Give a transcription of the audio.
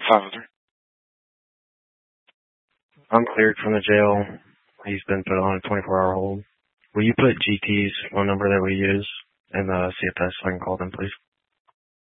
503. I'm cleared from the jail. He's been put on a 24-hour hold. Will you put GT's phone number that we use in the CFS so I can call them, please?